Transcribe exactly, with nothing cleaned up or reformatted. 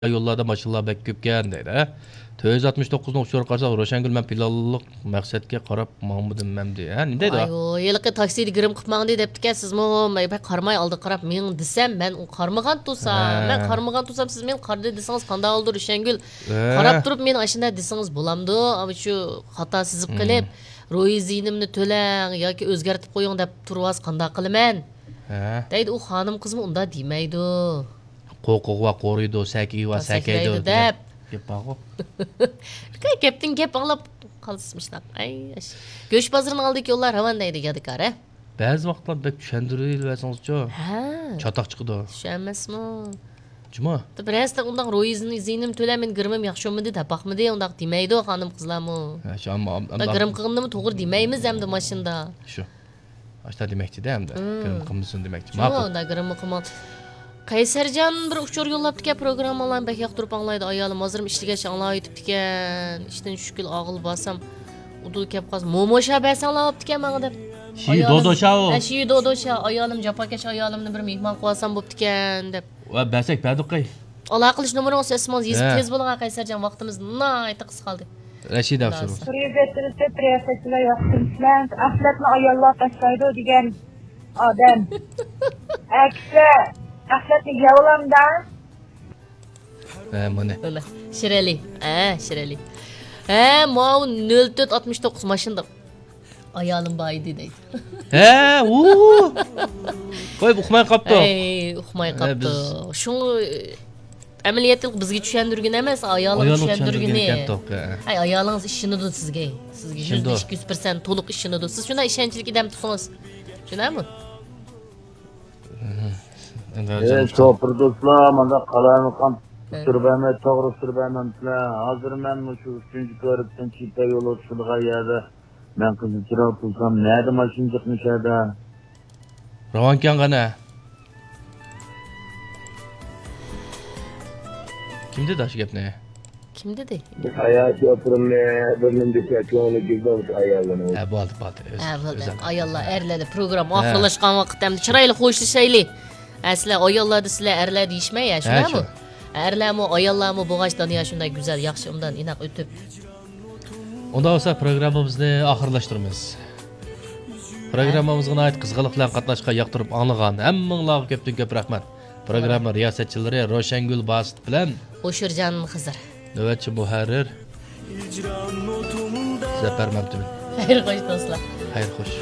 Yollarda maşallah bek köpken deydi. to'rt yuz oltmish to'qqizning uçuyor qarsa Roşangül men planlıq maqsadga qarab mağmudim men deydi. Ha, nima deydi? Ayo, yılqı taksiydi girim qıpmağın deydi sizmi? Men qarmay aldı qarab men desem men qarmagan tursam, men qarmagan tursam siz men qardı deseniz qanday oldu Roşangül? Qarab turib men aşında deseniz bulamdı. Ama şu xata sizib qilib, ro'yi ziynimni to'lang yoki o'zgartib qo'ying deb turvas qanday qilaman? Ha. Deydi u xonim qizmi unda demaydi. Qo'qiq va qo'riydi, sakiy va sakaydi deb. Gap bor. Qay gapdan gap anglab qolsizmishlar. Ay, go'sh bozorining oldiki yo'llar havan deydi yadikar, ha? Ba'zi vaqtlarda tushuntirib-versangiz-chi. Ha. Chatoq chiqdi. Tushunmasmi? Juma. Birasda undan ro'yizni ziynim to'lamin girmim yaxshimidi, tapaqmidi, undoq demaydi xonim qizlarmi. Ha, shu amma girim qilgandimi to'g'ri demaymiz hamda mashinda. Shu. Ashta demakchi-da hamda. Girim qilmasin demakchi. Ma'qul. Unda girim qilmoq. Qaysarjon bir uchur yo'llabdi-ki programmalarni bak yoqtirib anglaydi. Ayolim hozir ishligacha anglayotibdi ekan. Ishdan shukul og'il bosam, udul kep qaz. Momosha basanglar olibdi ekan menga deb. Shi dodosha o. Ha, shi dodosha. Ayolim japokash ayolimni bir mehmon qilsam bo'pti ekan deb. Va basak baduqay. Aloqa qilish nomeringizni ismingiz yezib tez bo'lgan Qaysarjon vaqtimiz nihoyatda qisqa qoldi. Rashida Avshurov. Privetinizni priyasaklar yoqtirishlar, aflatni ayollar tashlaydi degan odam. Aksa aflatni yavlamda. Ha, mana. Shirali. Ha, Shirali. Ha, mau nol to'rt oltmish to'qqiz mashinda ayolim boy deydi. Ha, u. Qo'y uxmay qopdi. Ey, uxmay qopdi. Shu amaliyotlik bizga tushundirgan emas, ayolim tushundirgani. Ay, ayolingiz ishinidu sizga. Sizga yuz ikki yuz foiz to'liq ishinidu. Siz shunday ishonchli odam tutsangiz. Tushunammi? Eee, chopir do'stlar, mana qalamqam turbama, to'g'ri turbamamlar. Hozir men shu uchinchi ko'rikdan chita yo'l o'tishgan yerda men qiziqroq tursam, nada mashina chiqmishada. Ravonkan qana? Kim dedi shu gapni? Kim dedi? Hayat yo'tirimni birlimda ko'ngli girdim ayollarni. Ha, bo'ldi, bo'ldi. Ha, bo'ldi. Ayollar, erlar program oxirlashgan vaqtda ham chiroyli xo'shlashaylik. Asli ayollar sizlar erlar deyishmay, shunami? Erlarmi, ayollarmi bo'g'ash doniya shunday go'zal, yaxshi undan inoq o'tib. Unda bo'lsa programmamizni oxirlashtiramiz. Programmamizga oid qizg'inlik bilan qatnashgan, yoqtirib anglagan hammanglarga ko'pdan ko'p rahmat. Programma riyosatchilari Roşangül Basit bilan O'shirjon Xizr. Navbatchi muharrir Zafar Mamtun. Xayr xo'sh do'stlar. Xayr xo'sh.